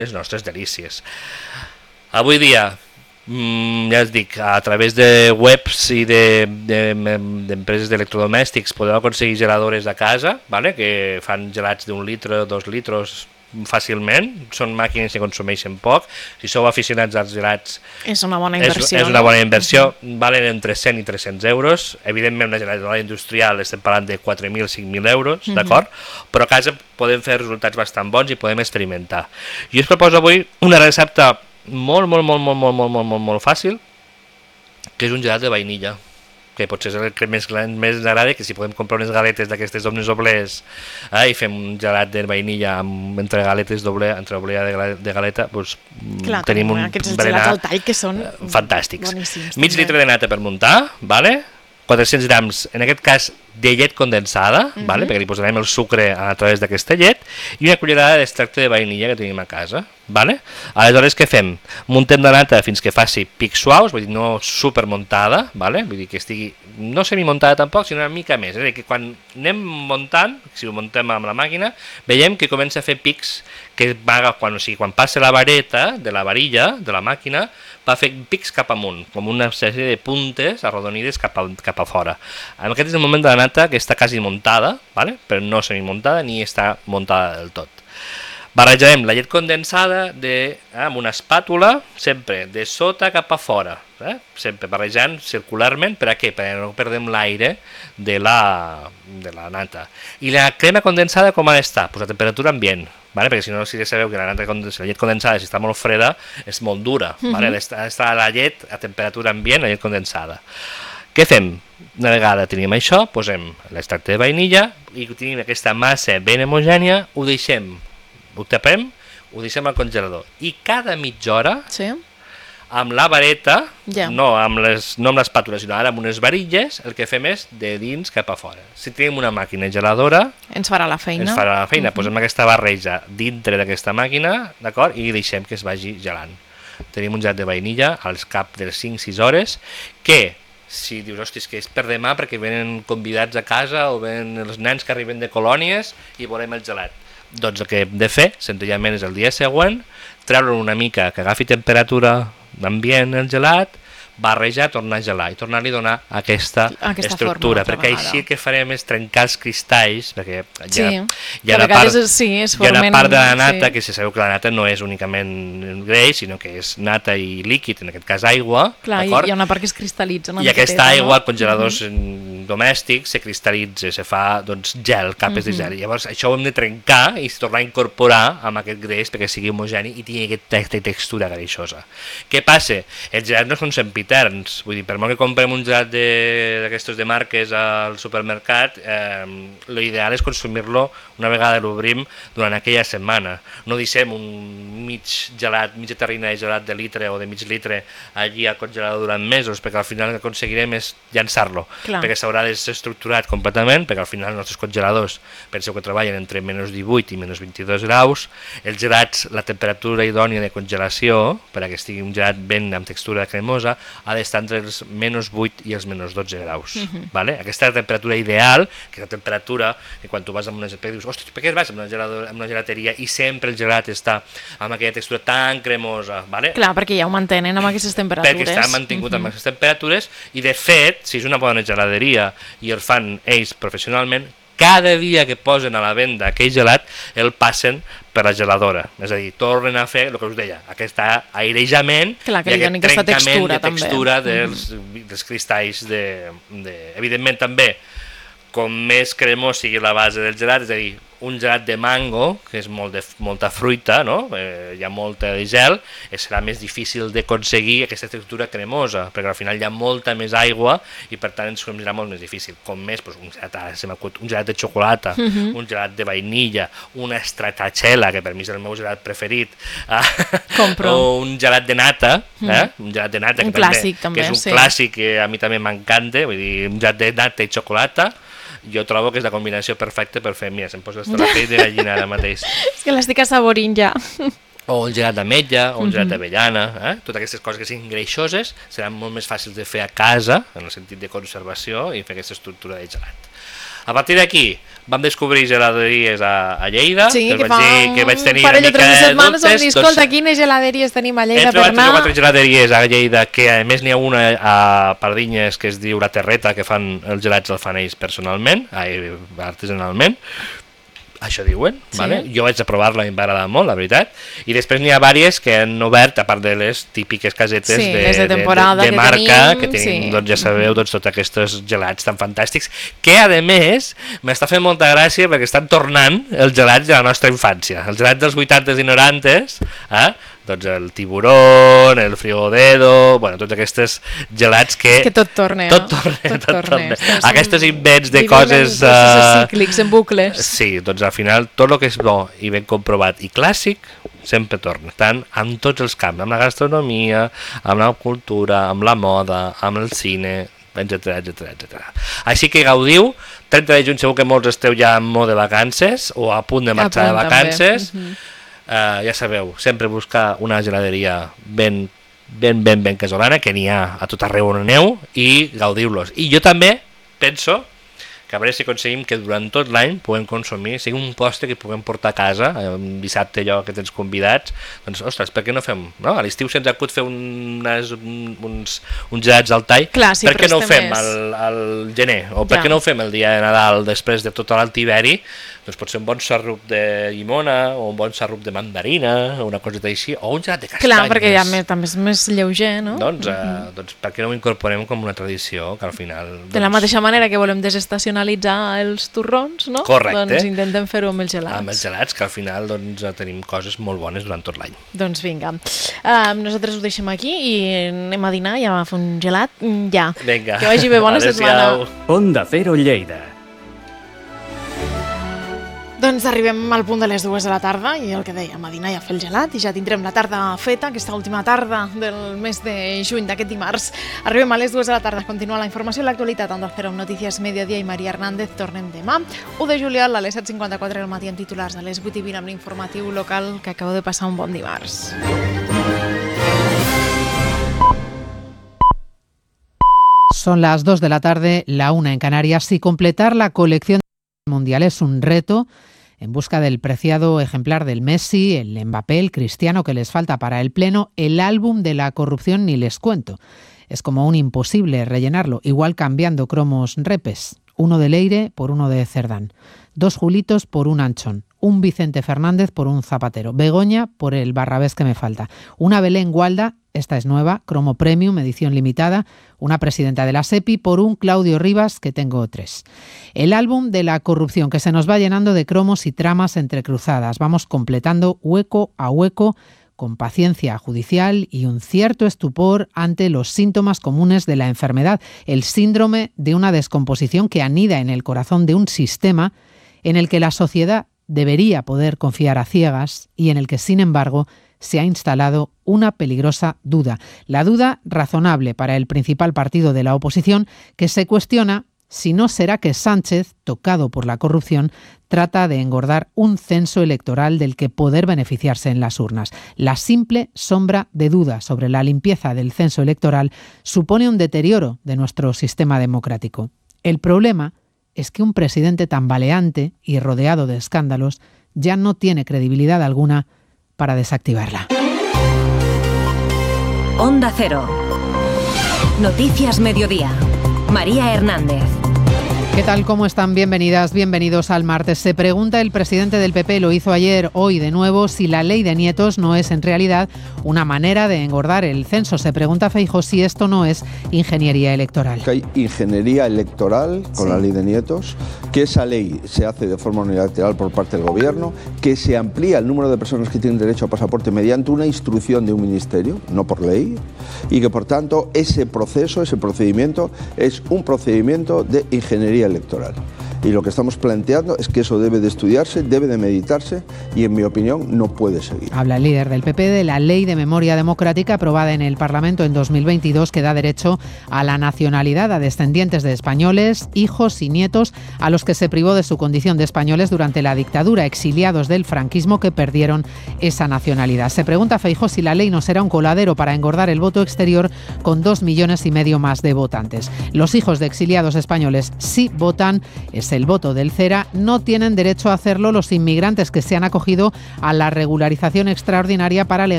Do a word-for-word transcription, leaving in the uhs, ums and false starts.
les nostres delícies. Avui dia, ja us dic, a través de webs i d'empreses de, d'electrodomèstics podeu aconseguir geladores a casa, vale? Que fan gelats d'un litre, dos litres fàcilment, són màquines que consumeixen poc. Si sou aficionats als gelats és una bona inversió, és, és una bona inversió, no? Valen entre cent i tres-cents euros. Evidentment una geladora industrial estem parlant de quatre mil a cinc mil euros, uh-huh. D'acord? Però a casa podem fer resultats bastant bons i podem experimentar. Jo us proposo avui una recepta molt, molt, molt, molt, molt, molt, molt, molt, molt fàcil, que és un gelat de vainilla, que potser és el que més, més ens agrada, que si podem comprar unes galetes d'aquestes Omnis Oblers eh, i fem un gelat de vainilla amb, entre galetes d'oblea, entre oblea de, de galeta, doncs clar, tenim un aquests gelats al tall que són fantàstics. Mig litre de nata per muntar, vale? quatre-cents grams, en aquest cas, de llet condensada, uh-huh. Vale? Perquè li posarem el sucre a través d'aquesta llet, i una cullerada d'extracte de vainilla que tenim a casa. Vale? Aleshores, què fem? Muntem la nata fins que faci pics suaus, vull dir, no supermuntada, vale? Vull dir que estigui no semimuntada tampoc, sinó una mica més. És a dir, que quan anem muntant, si ho muntem amb la màquina, veiem que comença a fer pics, que va, quan, o sigui, quan passa la vareta de la varilla, de la màquina, va fer pics cap amunt, com una sèrie de puntes arrodonides cap a, cap a fora. Aquest és el moment de la nata que està quasi muntada, vale? Però no semimuntada ni està muntada del tot. Barrejarem la llet condensada de, eh, amb una espàtula, sempre de sota cap a fora, eh? Sempre barrejant circularment. Per a què? Perquè no perdem l'aire de la, de la nata. I la crema condensada com ha d'estar? Pues a temperatura ambient, vale? Perquè si no, si ja sabeu que la, nata, la llet condensada, si està molt freda, és molt dura. Uh-huh. Vale? Ha d'estar la llet a temperatura ambient, la llet condensada. Què fem? Una vegada tenim això, posem l'extracte de vainilla i tenim aquesta massa ben homogènia, ho deixem, ho tapem, ho deixem al congelador. I cada mitja hora, sí, amb la vareta, yeah. no amb les, no amb l'espàtula, sinó ara amb unes varilles, el que fem és de dins cap a fora. Si tenim una màquina geladora, ens farà la feina. Ens farà la feina. Uh-huh. Posem aquesta barreja dintre d'aquesta màquina, d'acord? I deixem que es vagi gelant. Tenim un gelat de vainilla als cap de les cinc sis hores, que si dius, hòstia, que és per demà perquè venen convidats a casa o venen els nens que arriben de colònies i volem el gelat. Doncs el que hem de fer, senzillament, és el dia següent, treure una mica, que agafi temperatura d'ambient el gelat, barrejar, tornar a gelar i tornar-li a donar aquesta, aquesta estructura, perquè així el que farem és trencar els cristalls, perquè hi ha, sí, hi ha, una, part, és, sí, és hi ha una part de la nata, sí, que si sabeu que la nata no és únicament greix, sinó que és nata i líquid, en aquest cas aigua. Clar, hi ha una part que es cristal·litza. I aquesta aigua, als congeladors uh-huh. domèstics, se cristal·litza, se fa doncs, gel, capes uh-huh. de gel. Llavors això ho hem de trencar i tornar a incorporar amb aquest greix perquè sigui homogeni i tingui aquesta textura greixosa. Què passa? Els gelats no són sempiterns. Vull dir, per molt que comprem un gelat d'aquestos de, de marques al supermercat, eh, l'ideal és consumir-lo una vegada l'obrim durant aquella setmana. No deixem un mig gelat, mitja terrina de gelat de litre o de mig litre allí al congelador durant mesos, perquè al final el que aconseguirem és llançar-lo, perquè s'haurà desestructurat completament, perquè al final els nostres congeladors, penseu que treballen entre menys divuit i menys vint-i-dos graus, els gelats, la temperatura idònia de congelació, perquè estigui un gelat ben amb textura cremosa, ha d'estar entre els menys vuit i els menys dotze graus. Uh-huh. Vale? Aquesta és la temperatura ideal, que és la temperatura que quan tu vas a una gelateria dius, ostres, per què vas a una, gelador, a una gelateria i sempre el gelat està amb aquella textura tan cremosa? Vale? Clar, perquè ja ho mantenen amb aquestes temperatures. Perquè està mantingut uh-huh. amb aquestes temperatures i de fet, si és una bona geladeria i el fan ells professionalment, cada dia que posen a la venda aquell gelat el passen per la geladora, és a dir, tornen a fer el que us deia, aquest airejament clar, i aquest trencament textura, de textura també. dels, mm-hmm. dels cristalls de, de... Evidentment també, com més cremós sigui la base del gelat, és a dir, un gelat de mango, que és molt de, molta fruita, no? eh, hi ha molta de gel, eh, serà més difícil d'aconseguir aquesta textura cremosa, perquè al final hi ha molta més aigua i per tant ens serà molt més difícil. Com més, doncs, un, gelat, un gelat de xocolata, uh-huh. un gelat de vainilla, una stracciatella, que per mi és el meu gelat preferit, o un gelat de nata, eh? un gelat de nata, un que, clàssic, també, també, que és un sí. clàssic que a mi també m'encanta, vull dir, un gelat de nata i xocolata, jo trobo que és la combinació perfecta per fer, mira, se'm posa la pell de gallina ara mateix. És que l'estic assaborint ja. O un gelat d'ametlla, o un gelat d'avellana, eh? Totes aquestes coses que siguin greixoses seran molt més fàcils de fer a casa, en el sentit de conservació, i fer aquesta estructura de gelat. A partir d'aquí vam descobrir geladeries a, a Lleida, sí, que, que vaig dir, que vaig tenir una mica de setmanes dubtes. Dir, escolta, doncs, quines geladeries tenim a Lleida per anar? He trobat quatre geladeries a Lleida, que a més n'hi ha una a Pardinyes que es diu La Terreta, que fan els gelats el fan ells personalment, ai, artesanalment. Això diuen, sí. Vale? Jo vaig a provar-la i em va agradar molt, la veritat. I després n'hi ha vàries que han obert, a part de les típiques casetes sí, de, de, temporada de, de, de que marca, tenim, que tenim, sí. Doncs ja sabeu, doncs, tots aquests gelats tan fantàstics, que a més m'està fent molta gràcia perquè estan tornant els gelats de la nostra infància, els gelats dels vuitantes i norantes, eh? Doncs el tiburón, el frigodedo, bueno, tots aquests gelats que... És que tot torna, tot torna, tot tot torna. torna. Aquests invents de Vivim coses... en uh... cíclics, en bucles. Sí, doncs al final tot el que és bo i ben comprovat i clàssic sempre torna, tant en tots els camps, amb la gastronomia, amb la cultura, amb la moda, amb el cine, etcètera, etcètera, etcètera. Així que gaudiu, trenta de juny segur que molts esteu ja en mode de vacances o a punt de marxar de vacances. Uh, ja sabeu, sempre buscar una geladeria ben, ben, ben, ben casolana, que n'hi ha a tot arreu on aneu, i gaudiu-los. I jo també penso que a veure si aconseguim que durant tot l'any puguem consumir, sigui un postre que puguem portar a casa, un dissabte allò que tens convidats, doncs, ostres, per què no fem? No? A l'estiu se'ns acut fer unes, uns, uns gelats al tall, clar, sí, per què no ho fem més... al, al gener? O per ja. què no ho fem el dia de Nadal després de tot l'altiveri? Doncs pot ser un bon xarrup de llimona, o un bon xarrup de mandarina, o una coseta així, o un gelat de castanyes. Clar, perquè ja més, també és més lleuger, no? Doncs, eh, mm-hmm. doncs per què no ho incorporem com una tradició, que al final... Doncs... De la mateixa manera que volem desestacionalitzar els torrons, no? Correcte. Doncs intentem fer-ho amb els gelats. Amb els gelats, que al final doncs, tenim coses molt bones durant tot l'any. Doncs vinga. Uh, nosaltres ho deixem aquí i anem a dinar, ja a fer un gelat, ja. Vinga. Que vagi bé, bona setmana. Onda Cero Lleida. Doncs arribem al punt de les dues de la tarda i el que dèiem, a dinar i a fer el gelat, i ja tindrem la tarda feta, aquesta última tarda del mes de juny d'aquest dimarts. Arribem a les dues de la tarda, continua la informació i l'actualitat, Onda Cero, Notícies Mediodía i Maria Hernández. Tornem demà, u de juliol a les set cinquanta-quatre del matí en titulars, a les vuit i vint amb l'informatiu local, que acabo de passar un bon dimarts. Son las dos de la tarde, la una en Canarias. Si completar la colección mundial es un reto, en busca del preciado ejemplar del Messi, el Mbappé, el Cristiano que les falta para el pleno, el álbum de la corrupción ni les cuento. Es como un imposible rellenarlo, igual cambiando cromos repes. Uno de Leire por uno de Cerdán. Dos Julitos por un Anchón. Un Vicente Fernández por un Zapatero. Begoña por el Barrabés que me falta. Una Belén Gualda, esta es nueva, cromo premium, edición limitada. Una presidenta de la SEPI por un Claudio Rivas, que tengo tres. El álbum de la corrupción que se nos va llenando de cromos y tramas entrecruzadas. Vamos completando hueco a hueco, con paciencia judicial y un cierto estupor ante los síntomas comunes de la enfermedad, el síndrome de una descomposición que anida en el corazón de un sistema en el que la sociedad debería poder confiar a ciegas y en el que, sin embargo, se ha instalado una peligrosa duda. La duda razonable para el principal partido de la oposición, que se cuestiona si no será que Sánchez, tocado por la corrupción, trata de engordar un censo electoral del que poder beneficiarse en las urnas. La simple sombra de duda sobre la limpieza del censo electoral supone un deterioro de nuestro sistema democrático. El problema es que un presidente tambaleante y rodeado de escándalos ya no tiene credibilidad alguna para desactivarla. Onda Cero. Noticias Mediodía. María Hernández. ¿Qué tal? ¿Cómo están? Bienvenidas, bienvenidos al martes. Se pregunta el presidente del P P, lo hizo ayer, hoy de nuevo, si la ley de nietos no es en realidad una manera de engordar el censo. Se pregunta Feijóo si esto no es ingeniería electoral. Que hay ingeniería electoral con sí. la ley de nietos, que esa ley se hace de forma unilateral por parte del gobierno, que se amplía el número de personas que tienen derecho a pasaporte mediante una instrucción de un ministerio, no por ley, y que por tanto ese proceso, ese procedimiento es un procedimiento de ingeniería electoral. Y lo que estamos planteando es que eso debe de estudiarse, debe de meditarse y, en mi opinión, no puede seguir. Habla el líder del P P de la Ley de Memoria Democrática aprobada en el Parlamento en dos mil veintidós, que da derecho a la nacionalidad a descendientes de españoles, hijos y nietos a los que se privó de su condición de españoles durante la dictadura, exiliados del franquismo que perdieron esa nacionalidad. Se pregunta Feijóo si la ley no será un coladero para engordar el voto exterior con dos millones y medio más de votantes. Los hijos de exiliados españoles sí sí votan es el voto del CERA. No tienen derecho a hacerlo los inmigrantes que se han acogido a la regularización extraordinaria para legalizar